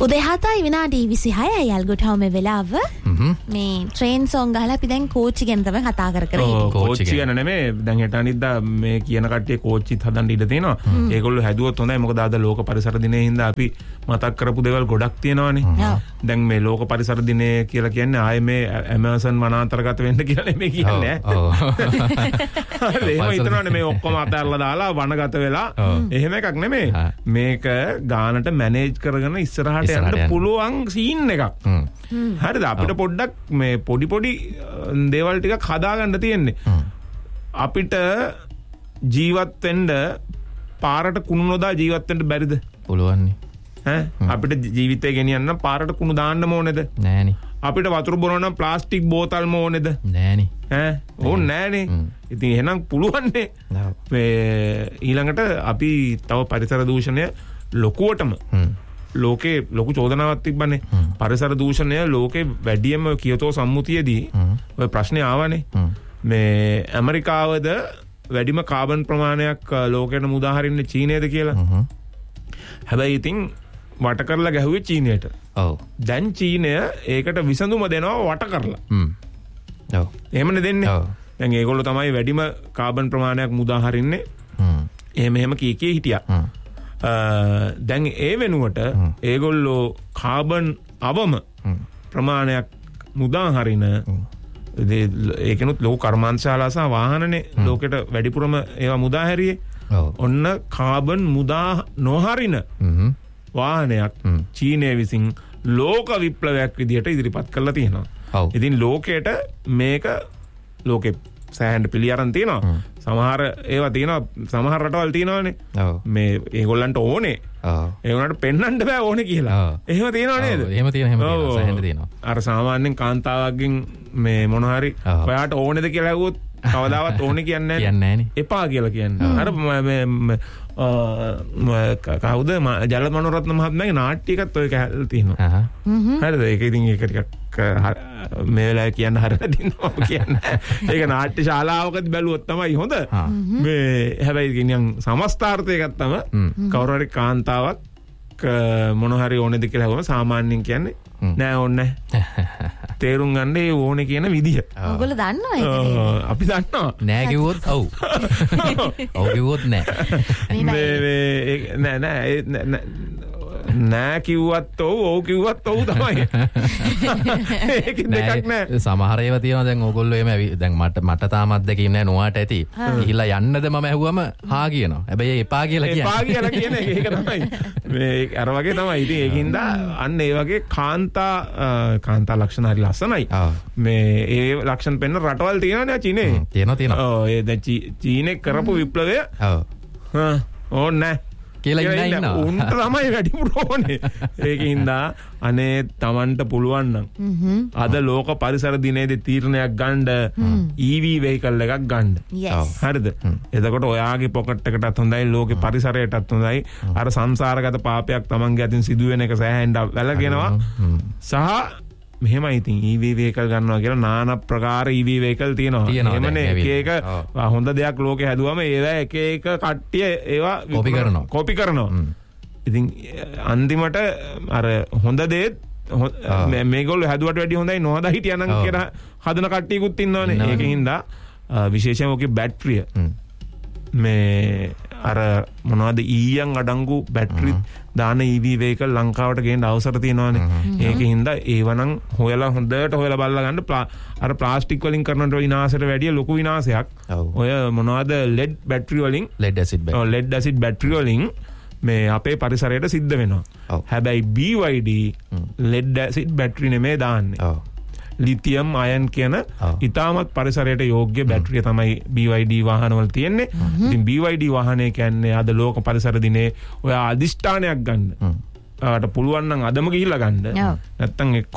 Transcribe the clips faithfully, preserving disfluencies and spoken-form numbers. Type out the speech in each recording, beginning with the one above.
උදේ හතයි විනාඩි විසිහයයි යල්ගොටව මේ වෙලාව මේ ට්‍රේන් සෝං ගහලා අපි දැන් කෝච්චි ගැන තමයි කතා කර කර ඉන්නේ. කෝච්චි ගැන නෙමෙයි දැන් හෙට අනිද්දා මේ කියන කට්ටිය කෝච්චිත් හදන්න ඉඩ තියෙනවා. ඒගොල්ලෝ හැදුවොත් හොඳයි. මොකද අද ලෝක පරිසර දිනේ හින්දා අපි මතක් කරපු දේවල් ගොඩක් තියෙනවානේ. දැන් මේ ලෝක පරිසර දිනේ කියලා කියන්නේ ආයේ මේ ඇමazon වනාන්තරගත වෙන්න කියලා නෙමෙයි කියන්නේ. ඔව්. හරි එහෙම හිතනවානේ මේ ඔක්කොම අතහැරලා දාලා වනගත වෙලා එහෙම එකක් නෙමෙයි. මේක ගානට මැනේජ් කරගෙන ඉස්සරහට යන්න පුළුවන් සීන් එකක්. හරිද? අපිට පොඩ්ඩක් මේ පොඩි පොඩි දේවල් ටිකක් හදාගන්න තියෙන්නේ. අපිට ජීවත් වෙන්න පාරට කුණු නොදා ජීවත් වෙන්න බැරිද? පුළුවන් නේ. ඈ අපිට ජීවිතේ ගෙනියන්න පාරට කුණු දාන්න ඕනේද? නෑනේ. අපිට වතුර බොනවා නම් ප්ලාස්ටික් බෝතල්ම ඕනේද? නෑනේ. ඈ ඕන නෑනේ. ඉතින් එහෙනම් පුළුවන් නේ. මේ ඊළඟට අපි තව පරිසර දූෂණය ලොකුවටම ලෝකේ ලොකු චෝදනාවක් තිබ්බනේ. පරිසර දූෂණය ලෝකේ වැඩියම කියතෝ සම්මුතියේදී ඔය ප්‍රශ්නේ ආවනේ. මේ ඇමරිකාවද වැඩිම කාබන් ප්‍රමාණයක් ලෝකෙට මුදා හරින්නේ චීනයේද කියලා. හැබැයි ඉතින් වට කරලා ගැහුවේ චීනයට. ඔව්. දැන් චීනය ඒකට විසඳුම දෙනවා වට කරලා. හ්ම්. ඔව්. එහෙමනේ දෙන්නේ. ඔව්. දැන් ඒගොල්ලෝ තමයි වැඩිම කාබන් ප්‍රමාණයක් මුදා හරින්නේ. හ්ම්. එහෙම එහෙම කී කී හිටියා. හ්ම්. දැන් ඒ වෙනුවට ඒගොල්ලෝ කාබන් අවම ප්‍රමාණයක් මුදා හරින ඒකනොත් ලෝක කර්මාන්තශාලා සහ වාහනනේ ලෝකෙට වැඩිපුරම ඒවා මුදා හැරියේ. ඔන්න කාබන් මුදා නොහරින වාහනයක් චීනය විසින් ලෝක විප්ලවයක් විදිහට ඉදිරිපත් කරලා තියෙනවා. ඉතින් ලෝකයට මේක ලෝකෙ සෑහෙන පිළි අරන් තියෙනවා. සමහර ඒවා තියෙනවා සමහර රටවල් තියෙනවානේ. මේ ඒගොල්ලන්ට ඕනේ. ඒ වුණාට පෙන්වන්න බෑ ඕනේ කියලා. එහෙම තියෙනව නේද? එහෙම තියෙන එහෙම තියෙනවා සෑහෙන තියෙනවා. අර සාමාන්‍යයෙන් කාන්තාවක්ගෙන් මේ මොන හරි ඔයාට ඕනේද කියලා ඇහුවොත් කවදාවත් ඕනේ කියන්නේ නැහැ. කියන්නේ නැහනේ. එපා කියලා කියන්නේ. අර මේ කවුද ජල මනෝරත්න මහත්මයාගේ නාට්‍ය එකත් ඔය කැලේ තියෙනවා. හරිද? ඒක ඉතින් ඒක ටිකක් මේ වෙලාවේ කියන්න හරියදින්නවා කියන්නේ. ඒක නාට්‍ය ශාලාවකදී බැලුවොත් තමයි හොඳ. මේ හැබැයි නිකන් සමස්තාර්ථය ගත්තම කවුරු හරි කාන්තාවක් මොන හරි ඕනේද කියලා අහුවම සාමාන්‍යයෙන් කියන්නේ නෑ ඕනේ නැහැ. තේරුම් ගන්න ඒ ඕනේ කියන විදිහ. ඔයගොල්ලෝ දන්නවා ඒක. අපි දන්නවා. නෑ කිව්වොත් ඔව්. ඔව් කිව්වොත් නෑ. මේ නෑ නෑ නෑ කිව්වත් ඔව් ඔව් කිව්වත් ඔව් තමයි. ඒක දෙකක් නෑ. සමහර ඒවා තියෙනවා දැන් ඕගොල්ලෝ එහෙම දැන් මට මට තාමත් දෙකීම් නෑ නොවාට ඇති. ගිහිල්ලා යන්නද මම ඇහුවම හා කියනවා. හැබැයි එපා කියලා කියන්නේ. එපා කියලා කියන එක ඒක තමයි. මේ අර වගේ තමයි. ඉතින් ඒකින්ද අන්න ඒ වගේ කාන්තා කාන්තා ලක්ෂණ හරි ලස්සනයි. මේ ඒ ලක්ෂණ පෙන්න රටවල් තියෙනවානේ චීනේ. තියෙනවා තියෙනවා. ඔව් ඒ දැන් චීනේ කරපු විප්ලවය ඔව්. හා ඕන්නේ කියලා ඉන්නවා. උන්ට තමයි වැඩිපුර ඕනේ. ඒකින්ද අනේ Tamanට පුළුවන් නම් අද ලෝක පරිසර දිනේදී තීරණයක් ගන්න E V vehicle එකක් ගන්න. හරිද? එතකොට ඔයාගේ පොකට් එකටත් හොඳයි ලෝකේ පරිසරයටත් හොඳයි. අර සංසාරගත පාපයක් Tamanගේ අතින් සිදුවෙන එක සෑහෙන්න වැළකෙනවා. සහ මෙහෙමයි ඉතින් E V vehicle ගන්නවා කියලා নানা ප්‍රකාර E V vehicle තියෙනවා. එහෙමනේ එක එක හොඳ දෙයක් ලෝකේ හැදුවම ඒවා එක එක කට්ටිය ඒවා කොපි කරනවා. කොපි කරනවා. ඉතින් අන්තිමට අර හොඳ දේත් මේගොල්ලෝ හැදුවට වැඩිය හොඳයි නොහදා හිටියනම් කියලා හදන කට්ටියකුත් ඉන්නවනේ. ඒකින්ද විශේෂයෙන්ම ඔකේ බැටරිය මේ අර මොනවද ඊයන් අඩංගු බැටරි දාන E V vehicle ලංකාවට ගේන්න අවසර තියෙනවානේ. ඒකින්ද ඒවනම් හොයලා හොඳට හොයලා බලලා ගන්න. අර ප්ලාස්ටික් වලින් කරන විනාශයට වැඩිය ලොකු විනාශයක් ඔය මොනවද ලෙඩ් බැටරි වලින් ලෙඩ් ඇසිඩ් බැටරි. ඔව් ලෙඩ් ඇසිඩ් බැටරි වලින් මේ අපේ පරිසරයට සිද්ධ වෙනවා. හැබැයි B Y D lead acid battery නෙමෙයි දාන්නේ. ඔව්. ලිතියම් අයන් කියන ඉතාමත් පරිසරයට යෝග්‍ය බැටරිය තමයි B Y D වාහනවල තියෙන්නේ. ඉතින් B Y D වාහනේ කියන්නේ අද ලෝක පරිසර දිනේ ඔය අදිෂ්ඨානයක් ගන්න. ඔයාට පුළුවන් නම් අදම ගිහිල්ලා ගන්න. නැත්තම් එක්කෝ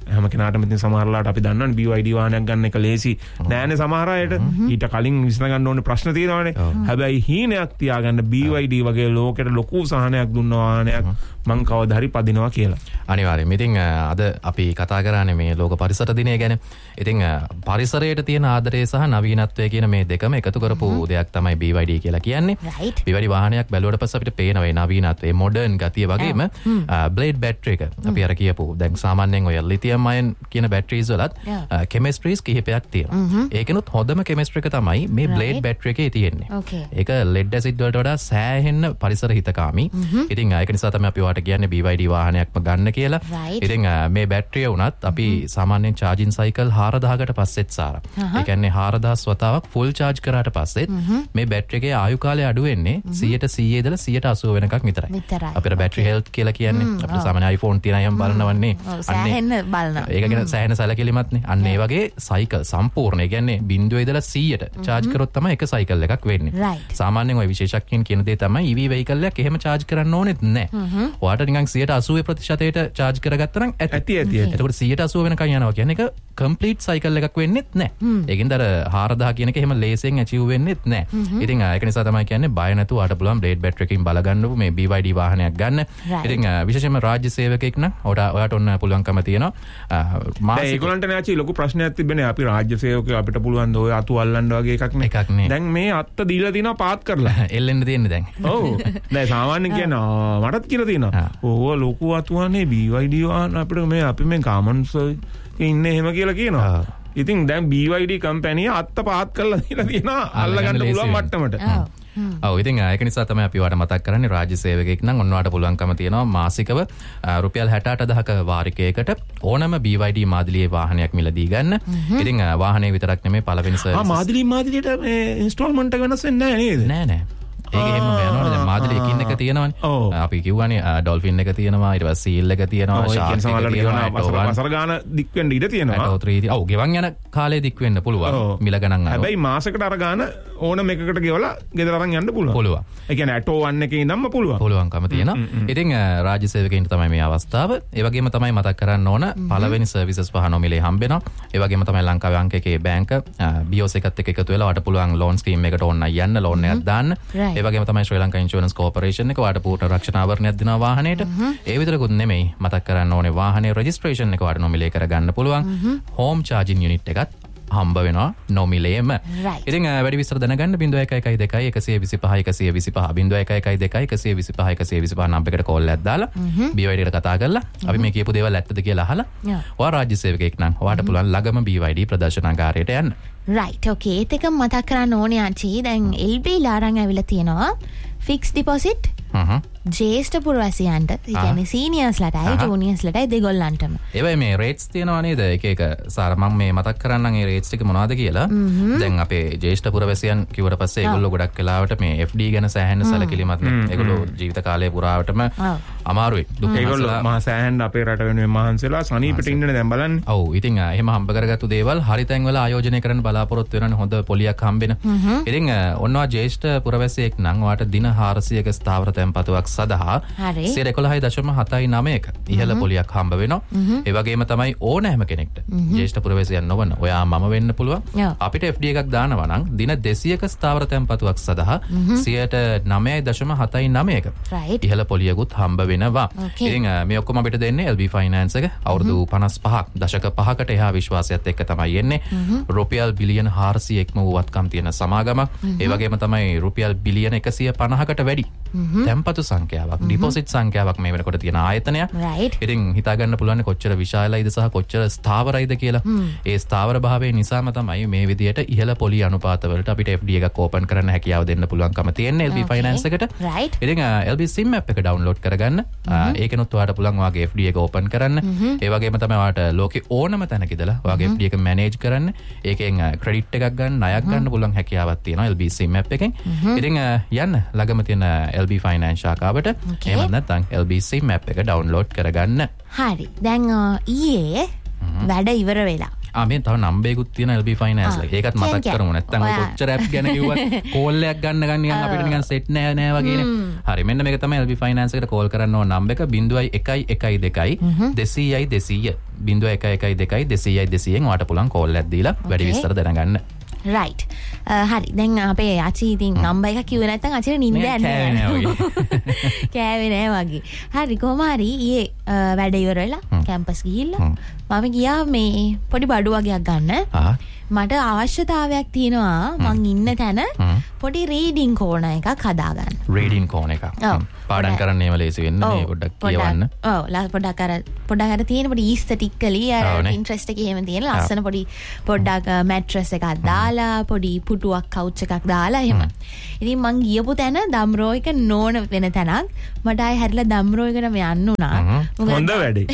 හැම කෙනාටම ඉතින් සමහරලාට අපි දන්නවනේ B Y D වාහනයක් ගන්න එක ලේසි නෑනේ සමහර අයට. ඊට කලින් විසඳ ගන්න ඕනේ ප්‍රශ්න තියෙනවානේ. හැබැයි හීනයක් තියාගන්න B Y D වගේ ලෝකෙට ලොකු සහනයක් දුන්න වාහනයක් මං කවදා හරි පදිනවා කියලා. අනිවාර්යයෙන්. ඉතින් අද අපි කතා කරන්නේ මේ ලෝක පරිසර දිනය ගැන. ඉතින් පරිසරයට තියෙන ආදරය සහ නවීනත්වය කියන මේ දෙකම එකතු කරපු දෙයක් තමයි B Y D කියලා කියන්නේ. B Y D වාහනයක් බැලුවට පස්සේ අපිට පේනවා ඒ නවීනත්වය, මොඩර්න් ගතිය වගේම බ්ලේඩ් බැටරි එක. අපි අර කියපු දැන් සාමාන්‍යයෙන් ඔය ලිතියම් අයන් කියන බැටරිස් වලත් කෙමිස්ට්‍රීස් කිහිපයක් තියෙනවා. ඒකනොත් හොඳම කෙමිස්ට්‍රි එක තමයි මේ බ්ලේඩ් බැටරි එකේ තියෙන්නේ. ඒක ලෙඩ් ඇසිඩ් වලට වඩා සෑහෙන්න පරිසර හිතකාමී. ඉතින් ඒක නිසා තමයි අපි ඔයාලට කියන්නේ B Y D වාහනයක්ම ගන්න කියලා. ඉතින් මේ බැටරිය වුණත් අපි සාමාන්‍යයෙන් charging cycle four thousand කට පස්සෙත් සාර. ඒ කියන්නේ four thousand වතාවක් full charge කරාට පස්සෙත් මේ බැටරි එකේ ආයු කාලය අඩු වෙන්නේ one hundred ට one hundred ඉඳලා one hundred eighty වෙනකක් විතරයි. අපේ බැටරි හෙල්ත් කියලා කියන්නේ අපිට සාමාන්‍ය iPhone තියෙන අයම බලනවන්නේ. සෑහෙන්න බලනවා. ඒක ගැන සෑහෙන සැලකිලිමත්නේ. අන්න ඒ වගේ cycle සම්පූර්ණ. ඒ කියන්නේ zero ඉඳලා one hundred ට charge කරොත් තමයි එක cycle එකක් වෙන්නේ. සාමාන්‍යයෙන් ওই විශේෂඥයින් කියන දේ තමයි E V vehicle එකක් එහෙම charge කරන්න ඕනෙත් නැහැ. ඔයාලට නිකන් one hundred eighty ප්‍රතිශතයට charge කරගත්තා නම් ඇති ඇති. එතකොට one hundred eighty වෙනකන් යනවා කියන්නේ ඒක complete cycle එකක් වෙන්නෙත් නැහැ. ඒකින්ද අර four thousand කියන එක එහෙම ලේසියෙන් achieve වෙන්නෙත් නැහැ. ඉතින් ඒක නිසා තමයි කියන්නේ බය නැතුව ආට පුළුවන් බ්ලේඩ් බැටරි එකකින් බල ගන්නකො මේ B Y D වාහනයක් ගන්න. ඉතින් විශේෂයෙන්ම රාජ්‍ය සේවකෙක් නම් ඔයාට ඔන්න පුළුවන්කම තියෙනවා. දැන් ඒගොල්ලන්ට නැචි ලොකු ප්‍රශ්නයක් තිබෙන්නේ අපි රාජ්‍ය සේවකයෝ අපිට පුළුවන් ද ඔය අතු අල්ලන්න වගේ එකක් නේ. එකක් නේ. දැන් මේ අත්ත දීලා තිනවා පාත් කරලා. එල්ලෙන්න තියෙන්නේ දැන්. ඔව්. දැන් සාමාන්‍යයෙන් කියන මටත් කියලා තියෙනවා. ඕව ලොකු අතුවනේ B Y D වාහන අපිට මේ අපි මේ කාමන්ස් ඉන්නේ එහෙම කියලා කියනවා. ඉතින් දැන් B Y D කම්පැනි අත්ත පාත් කරලා දීලා තියෙනවා අල්ල ගන්න පුළුවන් මට්ටමට. ඔව් ඉතින් ඒක නිසා තමයි අපි ඔයාලට මතක් කරන්නේ රාජ්‍ය සේවකෙක් නම් ඔන්නවට පුළුවන්කම තියෙනවා මාසිකව රුපියල් sixty-eight thousand වාරිකයකට ඕනම B Y D මාදිලියේ වාහනයක් මිලදී ගන්න. ඉතින් වාහනේ විතරක් නෙමෙයි පළවෙනි සර්විස්. ආ මාදිලි මාදිලියට මේ ඉන්ස්ටෝල්මන්ට් එක වෙනස් වෙන්නේ නැහැ නේද? නෑ නෑ. ඒක එහෙම යනවනේ. දැන් මාදිලි එකින් එක තියෙනවනේ. අපි කිව්වනේ ඩොල්ෆින් එක තියෙනවා, ඊට පස්සේ සීල් එක තියෙනවා, ෂාර්ක් එක තියෙනවා, වසර ගාන දික් වෙන්න ඉඩ තියෙනවා. ඔව් ගෙවන් යන කාලේ දික් වෙන්න පුළුවන්. මිල ගණන් අරන්. හැබැයි මාසෙකට අර ගාන ඕනම එකකට ගෙවලා ගෙදර අරන් යන්න පුළුවන්. පුළුවන්. ඒ කියන්නේ ඇටෝ one එකේ ඉඳන්ම පුළුවන්. පුළුවන්කම තියෙනවා. ඉතින් රාජ්‍ය සේවකයින්ට තමයි මේ අවස්ථාව. ඒ වගේම තමයි මතක් කරන්න ඕන පළවෙනි සර්විසස් පහ නොමිලේ හම්බෙනවා. ඒ වගේම තමයි ලංකාවේ අංක එකේ බැංක B O S එකත් එක්ක එකතු වෙලා වට පුළුවන් ලෝන් ස්කීම් එකට ඕන යන්න ලෝන් එකක් දාන්න. ඒ වගේම තමයි ශ්‍රී ලංකා ඉන්ෂුරන්ස් කෝපරේෂන් එක වාට පූර්ණ රක්ෂණ ආවරණයක් දෙනවා වාහනේට. ඒ විතරකුත් නෙමෙයි මතක් කරන්න ඕනේ වාහනේ රෙජිස්ට්‍රේෂන් එක වාට නොමිලේ කරගන්න පුළුවන්. හෝම් චාර්ජින් යුනිට් එකත් හම්බ වෙනවා නොමිලේම. ඉතින් වැඩි විස්තර දැනගන්න zero one one two one one two five one two five zero one one two one two five one two five number එකට කෝල් එකක් දාලා B Y D එකට කතා කරලා අපි මේ කියපු දේවල් ඇත්තද කියලා අහලා ඔයා රාජ්‍ය සේවකයෙක් නම් ඔයාට පුළුවන් ළඟම B Y D ප්‍රදර්ශනාගාරයට යන්න. right okay ඒත් එක මතක් කරන්න ඕනේ ආච්චි. දැන් L B ලාරන් ඇවිල්ලා තියෙනවා fixed deposit ජේෂ්ඨ පුරවැසියන්ට. ඒ කියන්නේ සීනියර්ස් ලටයි ජූනියර්ස් ලටයි දෙගොල්ලන්ටම. ඒ වගේ මේ රේට්ස් තියෙනවා නේද? එක එක සාර මම මේ මතක් කරන්නම් ඒ රේට්ස් ටික මොනවද කියලා. දැන් අපේ ජේෂ්ඨ පුරවැසියන් කිව්වට පස්සේ ඒගොල්ලෝ ගොඩක් වෙලාවට මේ F D ගැන සෑහෙන සැලකිලිමත් නේ. ඒගොල්ලෝ ජීවිත කාලය පුරාවටම අමාරුයි. දුක් ඒගොල්ලෝ මහා සෑහෙන අපේ රට වෙනුවෙන් මහන්සිලා සනීපෙට ඉන්නනේ දැන් බලන්න. ඔව් ඉතින් එහෙම හම්බ කරගත්තු දේවල් හරි තැන් වල ආයෝජනය කරන්න බලාපොරොත්තු වෙනවනේ හොඳ පොලියක් හම්බෙන. ඉතින් ඔන්නවා ජේෂ්ඨ පුරවැසියෙක් නම් ඔයාට දින fourhundrada ක ස්ථාවර තැන්පතුවක් සඳහා one eleven point nine ක ඉහළ පොලියක් හම්බ වෙනවා. ඒ වගේම තමයි ඕනෑම කෙනෙක්ට ජේෂ්ඨ පුරවැසියන් නොවන ඔයා මම වෙන්න පුළුවන්. අපිට F D එකක් දානවා නම් දින two hundred ක ස්ථාවර තැන්පතුවක් සඳහා ninety-nine point seven nine ක ඉහළ පොලියකුත් හම්බ වෙනවා. ඉතින් මේ ඔක්කොම අපිට දෙන්නේ L B Finance එක අවුරුදු fifty-five දශක පහකට එහා විශ්වාසයත් එක්ක තමයි එන්නේ. රුපියල් බිලියන four hundred ක්ම වුවත්කම් තියෙන සමාගමක්. ඒ වගේම තමයි රුපියල් බිලියන one hundred fifty කට වැඩි තැන්පතු සංඛ්‍යාවක් ඩිපොසිට් සංඛ්‍යාවක් මේ වෙනකොට තියෙන ආයතනයක්. ඉතින් හිතා ගන්න පුළුවන් කොච්චර විශාලයිද සහ කොච්චර ස්ථාවරයිද කියලා. ඒ ස්ථාවර භාවය නිසාම තමයි මේ විදියට ඉහළ පොලි අනුපාතවලට අපිට F D එකක් ඕපන් කරන්න හැකියාව දෙන්න පුළුවන්කම තියෙන්නේ L B Finance එකට. ඉතින් L B SIM app එක ඩවුන්ලෝඩ් කරගන්න. ඒකෙනුත් ඔයාලට පුළුවන් ඔයාගේ F D එක ඕපන් කරන්න. ඒ වගේම තමයි ඔයාට ලෝකේ ඕනම තැනක ඉඳලා ඔයාගේ F D එක මැනේජ් කරන්න. ඒකෙන් ක්‍රෙඩිට් එකක් ගන්න, ණයක් ගන්න පුළුවන් හැකියාවක් තියෙනවා L B SIM app එකෙන්. ඉතින් යන්න ළඟම තියෙන L B Finance ශාඛාවට එහෙම නැත්නම් L B SIM app එක ඩවුන්ලෝඩ් කරගන්න. හරි. දැන් ඊයේ වැඩ ඉවර වෙලා. ආ මේ තව නම්බරයකුත් තියෙන එල් බී ෆයිනෑන්ස් එක. ඒකත් මතක් කරමු. නැත්තම් ඔය කොච්චර ඇප් ගැන කිව්වත් කෝල් එකක් ගන්න ගන්න නිකන් අපිට නිකන් සෙට් නෑ නෑ වගේනේ. හරි මෙන්න මේක තමයි එල් බී ෆයිනෑන්ස් එකට කෝල් කරන්න ඕන නම්බර එක zero one one two දෙසීයයි දෙසීය zero one one two දෙසීයයි දෙසීයෙන් ඔයාලට පුළුවන් කෝල් එකක් දීලා වැඩි විස්තර දැනගන්න. රයිට් හරි දැන් අපේ ආචි ඉතින් නම්බර් එක කිව්වේ නැත්නම් ආචිට නිින්ද යන්නේ නැහැ කෑවේ නෑ වගේ. හරි කොහොම හරි ඊයේ වැඩ ඉවර වෙලා කැම්පස් ගිහිල්ලා මම ගියා මේ පොඩි බඩු වගේක් ගන්න. මට අවශ්‍යතාවයක් තියෙනවා මං ඉන්න තැන පොඩි රීඩින් කෝනර් එකක් හදාගන්න. රීඩින් කෝනර් එකක්. පාඩම් කරන්න ඒව ලේසි වෙන්න මේ පොඩ්ඩක් කියවන්න. ඔව් ලා පොඩ්ඩක් අර පොඩ්ඩක් අර තියෙන පොඩි ඊස්තටික්කලි අර ඉන්ට්‍රෙස්ට් එකේ එහෙම තියෙන ලස්සන පොඩි පොඩ්ඩක් මැට්‍රස් එකක් දාලා පොඩි පුටුවක් කවුච් එකක් දාලා එහෙම. ඉතින් මං ගියපු තැන දම්රෝ එක නෝන වෙන තැනක් මට ආයෙ හැරිලා දම්රෝ එකටම යන්න උනා. හොඳ වැඩේ.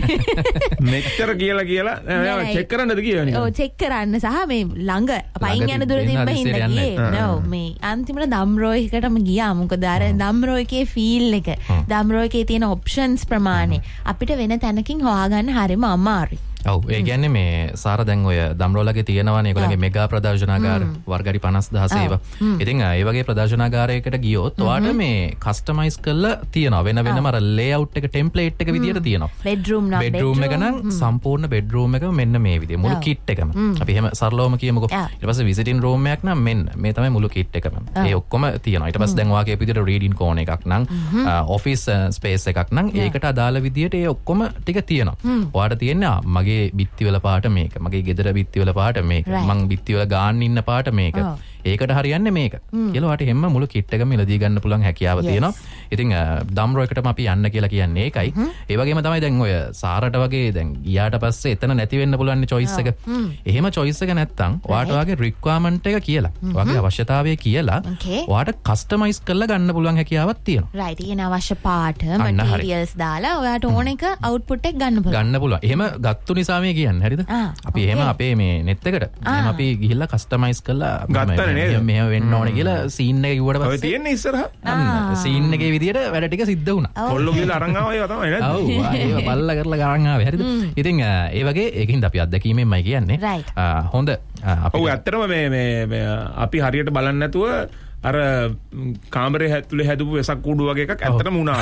මෙච්චර කියලා කියලා චෙක් කරන්නද කියවනේ. ඔව් චෙක් කරන්න සහ මේ ළඟ පයින් යන දුර තිබ්බ හින්දා ගියේ. නෝ මේ අන්තිමට දම්රෝ එකටම ගියා. මොකද අර දම්රෝ එකේ ෆීල් එක දම්රෝ එකේ තියෙන ඔප්ෂන්ස් ප්‍රමාණය අපිට වෙන තැනකින් හොයාගන්න හරිම අමාරුයි. ඔව් ඒ කියන්නේ මේ සාර දැන් ඔය දම්රෝලගේ තියෙනවානේ ඒගොල්ලන්ගේ මෙගා ප්‍රදර්ශනාගාර වර්ගඩි පනස් දහස ඒවා. ඉතින් ඒ වගේ ප්‍රදර්ශනාගාරයකට ගියොත් ඔයාට මේ කස්ටමයිස් කරලා තියෙනවා වෙන වෙනම අර ලේඅවුට් එක ටෙම්ප්ලේට් එක විදියට තියෙනවා. බෙඩ්රූම් නම් බෙඩ්රූම් එක නම් සම්පූර්ණ බෙඩ්රූම් එක මෙන්න මේ විදිය මුළු කිට් එකම. අපි එහෙම සරලවම කියමුකෝ. ඊට පස්සේ විසිටින් රූම් එකක් නම් මෙන්න මේ තමයි මුළු කිට් එකම. ඒ ඔක්කොම තියෙනවා. ඊට පස්සේ දැන් ඔයා කියපු විදියට රීඩින් කෝන් එකක් නම් ඔෆිස් ස්පේස් එකක් නම් ඒකට අදාළ විදියට ඒ ඔක්කොම ටික තියෙනවා. ඔයාට තියෙන්නේ මගේ බිත්තිවල පාට මේක මගේ ගෙදර බිත්තිවල පාට මේක මං බිත්තිවල ගාන්න ඉන්න පාට මේක ඒකට හරියන්නේ මේක කියලා ඔයාට හැම මුළු කිට් එකම ඉලදී ගන්න පුළුවන් හැකියාව තියෙනවා. ඉතින් දම්රෝ එකටම අපි යන්න කියලා කියන්නේ ඒකයි. ඒ වගේම තමයි දැන් ඔය සාරට වගේ දැන් ගියාට පස්සේ එතන නැති වෙන්න පුළුවන් choice එක. එහෙම choice එක නැත්තම් ඔයාට ඔයාගේ requirement එක කියලා ඔයාගේ අවශ්‍යතාවය කියලා ඔයාට customize කරලා ගන්න පුළුවන් හැකියාවක් තියෙනවා. right. ඊන අවශ්‍ය පාට materials දාලා ඔයාට ඕන එක output එක ගන්න පුළුවන්. ගන්න පුළුවන්. එහෙම ගත්තු නිසා මේ කියන්නේ හරිද? අපි එහෙම අපේ මේ net එකට එහෙම අපි ගිහිල්ලා customize කරලා ගත්තා මෙහෙම වෙන්න ඕනේ කියලා සීන් එක කිව්වට පස්සේ ඔය තියෙන්නේ ඉස්සරහා සීන් එකේ විදියට වැඩ ටික සිද්ධ වුණා. කොල්ලෝ ගිහලා අරන් ආවා ඒවා තමයි නේද? ඔව් ඒව බල්ලා කරලා ගරන් ආවේ හරිද? ඉතින් ඒ වගේ ඒකින්ද අපි අත්දැකීමෙන්මයි කියන්නේ. හොඳ අපි ඔව් ඇත්තටම මේ මේ අපි හරියට බලන්නේ නැතුව අර කාමරේ ඇතුලේ හැදුපු වෙසක් කූඩු වගේ එකක් ඇත්තටම වුණා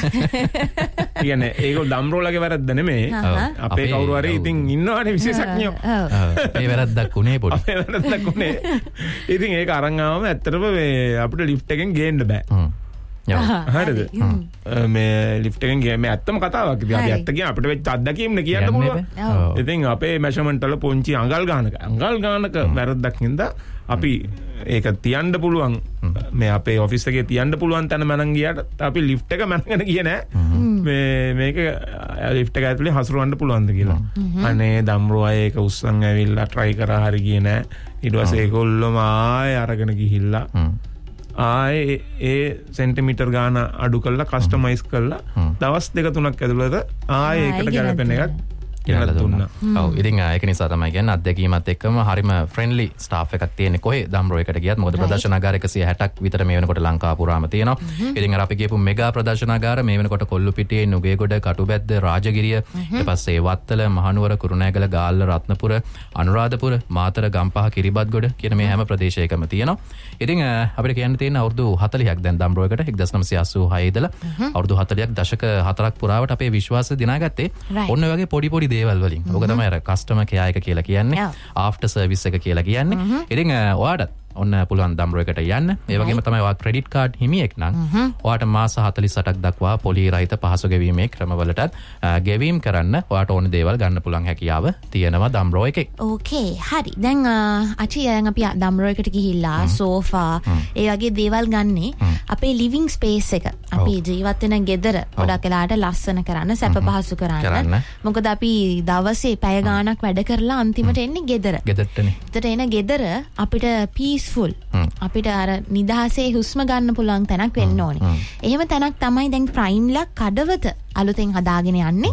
අපිට. කියන්නේ ඒක දම්රෝලගේ වැරද්ද නෙමෙයි. අපේ කවුරු හරි ඉතින් ඉන්නවනේ විශේෂඥයෝ. ඒ වැරද්දක් උනේ පොඩි. අපේ වැරද්දක් උනේ. ඉතින් ඒක අරන් ආවම ඇත්තටම මේ අපිට ලිෆ්ට් එකෙන් ගේන්න බෑ. හරිද? මේ ලිෆ්ට් එකෙන් ගියා මේ ඇත්තම කතාවක්. ඉතින් අපි ඇත්ත කියන අපිට වෙච්ච අත්දැකීම්නේ කියන්න පුළුවන්. ඉතින් අපේ මෙෂර්මන්ට් වල පොන්චි අඟල් ගානක අඟල් ගානක වැරද්දක් හින්දා අපි ඒක තියන්න පුළුවන් මේ අපේ ඔෆිස් එකේ තියන්න පුළුවන් තැන මනන් ගියාට අපි ලිෆ්ට් එක මනගෙන ගියේ නෑ. මේ මේක ලිෆ්ට් එක ඇතුලේ හසුරවන්න පුළුවන්ද කියලා. අනේ දම්රෝ අය ඒක උස්සන් ඇවිල්ලා try කරා හරි ගියේ නෑ. ඊට පස්සේ ඒගොල්ලොම ආයෙ අරගෙන ගිහිල්ලා ආයේ ඒ සෙන්ටිමීටර් ගාන අඩු කරලා කස්ටමයිස් කරලා දවස් දෙක තුනක් ඇතුළත ආයේ ඒකට ගැලපෙන එකක් කියලා දුන්නා. ඔව් ඉතින් ඒක නිසා තමයි කියන්නේ අත්දැකීමත් එක්කම හරිම ෆ්‍රෙන්ඩ්ලි ස්ටාෆ් එකක් තියෙන්නේ කොහේ දම්රෝ එකට ගියත්. මොකද ප්‍රදර්ශනාගාර එකසිය හැටක් විතර මේ වෙනකොට ලංකාව පුරාම තියෙනවා. ඉතින් අර අපි කියපු මෙගා ප්‍රදර්ශනාගාර මේ වෙනකොට කොල්ලුපිටියේ නුගේගොඩ කටුබැද්ද රාජගිරිය ඊට පස්සේ වත්තල මහනුවර කුරුණෑගල ගාල්ල රත්නපුර අනුරාධපුර මාතර ගම්පහ කිරිබත්ගොඩ කියන මේ හැම ප්‍රදේශයකම තියෙනවා. ඉතින් අපිට කියන්න තියෙන අවුරුදු හතළිහක් දැන් දම්රෝ එකට එක්දහස් නවසිය අසූ හය ඉඳලා අවුරුදු හතළිහක් දශක හතරක් පුරාවට අපේ විශ්වාසය දිනාගත්තේ ඔන්න ඔය වගේ පොඩි පොඩි දේවල් වලින්. ඔක තමයි අර කස්ටමර් කෙයා එක කියලා කියන්නේ. ආෆ්ටර් සර්විස් එක කියලා කියන්නේ. ඉතින් ඔයාට ඔන්න පුළුවන් දම්රෝ එකට යන්න. ඒ වගේම තමයි ඔයා ක්‍රෙඩිට් කාඩ් හිමියෙක් නම් ඔයාට මාස හතළිස් අටක් දක්වා පොලී රහිත පහසු ගෙවීමේ ක්‍රමවලටත් ගෙවීම් කරන්න ඔයාට ඕන දේවල් ගන්න පුළුවන් හැකියාව තියෙනවා දම්රෝ එකේ. ඕකේ හරි. දැන් අචි දැන් අපි දම්රෝ එකට ගිහිල්ලා සෝෆා ඒ වගේ දේවල් ගන්නේ අපේ ලිවිං ස්පේස් එක. අපි ජීවත් වෙන ගෙදර ගොඩක් වෙලාට ලස්සන කරන්න සැප පහසු කරන්න. මොකද අපි දවසේ පැය ගාණක් වැඩ කරලා අන්තිමට එන්නේ ගෙදර. ගෙදරටනේ. ඒතර එන ගෙදර අපිට පීස්ෆුල් අපිට අර නිදහසේ හුස්ම ගන්න පුළුවන් තැනක් වෙන්න ඕනේ. එහෙම තැනක් තමයි දැන් ප්‍රයිම්ලා කඩවත අලුතෙන් හදාගෙන යන්නේ.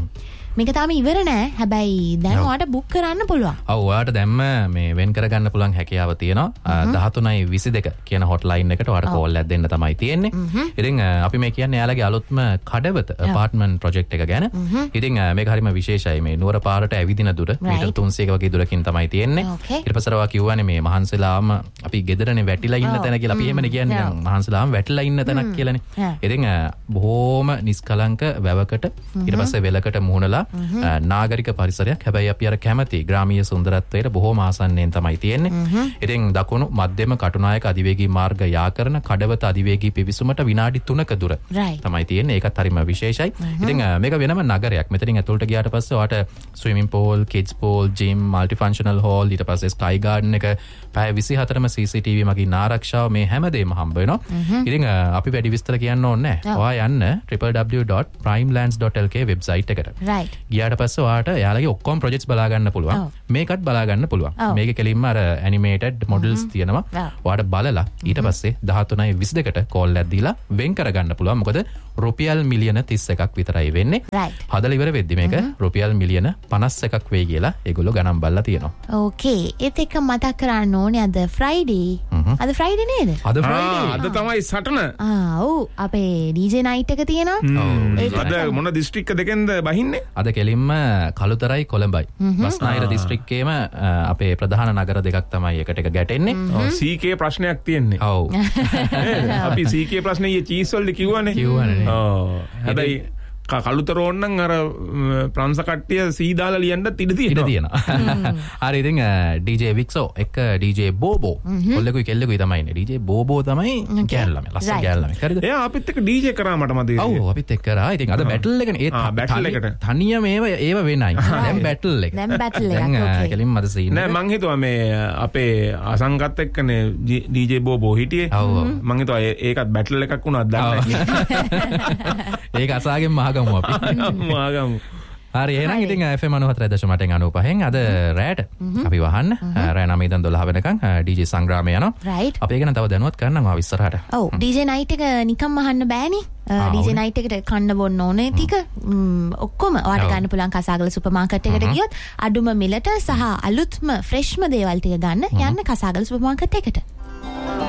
මේක තාම ඉවර නෑ. හැබැයි දැන් ඔයාට බුක් කරන්න පුළුවන්. ඔව් ඔයාට දැම්ම මේ වෙන් කරගන්න පුළුවන් හැකියාව තියෙනවා. දහතුනයි විසිදෙක කියන හොට්ලයින් එකට ඔයාට කෝල් එකක් දෙන්න තමයි තියෙන්නේ. ඉතින් අපි මේ කියන්නේ එයාලගේ අලුත්ම කඩවත අපාර්ට්මන්ට් ප්‍රොජෙක්ට් එක ගැන. ඉතින් මේක හරිම විශේෂයි. මේ නුවර පාරට ඇවිදින දුර මීටර් තුන්සීයක වගේ දුරකින් තමයි තියෙන්නේ. ඊට පස්සේ ඔයා කියවනේ මේ මහන්සිලාම අපි ගෙදරනේ වැටිලා ඉන්න තැන කියලා අපි එහෙමනේ කියන්නේ. මහන්සිලාම වැටිලා ඉන්න තැනක් කියලානේ. ඉතින් බොහොම නිස්කලංක වැවකට ඊට පස්සේ වෙලකට මුහුණලා නාගරික පරිසරයක්. හැබැයි අපි අර කැමති ග්‍රාමීය සුන්දරත්වයට බොහොම ආසන්නයෙන් තමයි තියෙන්නේ. ඉතින් දකුණු මධ්‍යම කටුනායක අධිවේගී මාර්ග යා කරන කඩවත අධිවේගී පිවිසුමට විනාඩි තුනක දුර තමයි තියෙන්නේ. ඒකත් හරිම විශේෂයි. ඉතින් මේක වෙනම නගරයක්. මෙතනින් ඇතුළට ගියාට පස්සේ ඔයාට swimming pool, kids pool, gym, multifunctional hall, ඊට පස්සේ sky garden එක, පැය විසිහතරම C C T V මගින් ආරක්ෂාව මේ හැමදේම හම්බ වෙනවා. ඉතින් අපි වැඩි විස්තර කියන්න ඕනේ නැහැ. ඔයා යන්න double-u double-u double-u dot primelands dot l k website එකට. right. ගියාට පස්සේ ඔයාට එයාලගේ ඔක්කොම ප්‍රොජෙක්ට්ස් බලා ගන්න පුළුවන්. මේකත් බලා ගන්න පුළුවන්. මේකේ කෙලින්ම අර ඇනිමේටඩ් මොඩල්ස් තියෙනවා. ඔයාට බලලා ඊට පස්සේ දහතුනයි විසිදෙකට කෝල් එකක් දීලා වෙන් කර ගන්න පුළුවන්. මොකද රුපියල් මිලියන තිස් එකක් විතරයි වෙන්නේ. හදලා ඉවර වෙද්දි මේක රුපියල් මිලියන පනස් එකක් වෙයි කියලා ඒගොල්ලෝ ගණන් බලලා තියෙනවා. ඕකේ. ඒත් එක්ක මතක් කරන්න ඕනේ අද ෆ්‍රයිඩේ. අද ෆ්‍රයිඩේ නේද? අද ෆ්‍රයිඩේ. අද තමයි සටන. ආ ඔව් අපේ D J night එක තියෙනවා. අද මොන දිස්ත්‍රික්ක දෙකෙන්ද බහින්නේ? අද කෙලින්ම කළුතරයි කොළඹයි. බස්නාහිර දිස්ත්‍රික්කයේම අපේ ප්‍රධාන නගර දෙකක් තමයි එකට එක ගැටෙන්නේ. C K ප්‍රශ්නයක් තියෙන්නේ. ඔව්. අපි C K ප්‍රශ්නේ ඊයේ චීස් වලදී කිව්වනේ. කිව්වනේ. ඔව්. හැබැයි කළුතර ඕන්නම් අර ප්‍රංශ කට්ටිය සී දාලා ලියන්නත් ඉඩ තියෙනවා. ඉඩ තියෙනවා. හරි ඉතින් D J වික්සෝ එක්ක D J බෝබෝ කොල්ලෙකුයි කෙල්ලෙකුයි තමයි ඉන්නේ. D J බෝබෝ තමයි ගෑනු ළමයා. ලස්සන ගෑනු ළමයා. හරිද? එයා අපිත් එක්ක D J කරා මට මතකයි. ඔව් අපිත් එක්ක කරා. ඉතින් අද බැටල් එකනේ. ඒත් බැටල් එකට තනියම ඒව ඒව වෙනයි. දැන් බැටල් එක. දැන් බැටල් එක. ඕකේ. කෙලින්ම අද සීන්. නෑ මං හිතුවා මේ අපේ අසංගත් එක්කනේ D J බෝබෝ හිටියේ. මං හිතුවා ඒකත් බැටල් එකක් වුණාද දන්නේ නැහැ. ඒක අසාගෙන් මහගමු අපි. මාගමු. හරි එහෙනම් ඉතින් F M ninety-three point eight අනූපහෙන් අද රැට අපි වහන්න රෑ නවය ඉඳන් දොළහ වෙනකන් D J සංග්‍රාමය යනවා. right. අපි ඒක නම් තව දැනුවත් කරන්නම් ආව ඉස්සරහට. ඔව් D J night එක නිකම්ම අහන්න බෑනේ. D J night එකට කන්න බොන්න ඕනේ ටික ඔක්කොම ඔයාලට ගන්න පුළුවන් කසාගල සුපර් මාකට් එකට ගියොත් අඩුම මිලට සහ අලුත්ම ෆ්‍රෙෂ්ම දේවල් ටික ගන්න යන්න කසාගල සුපර් මාකට් එකට.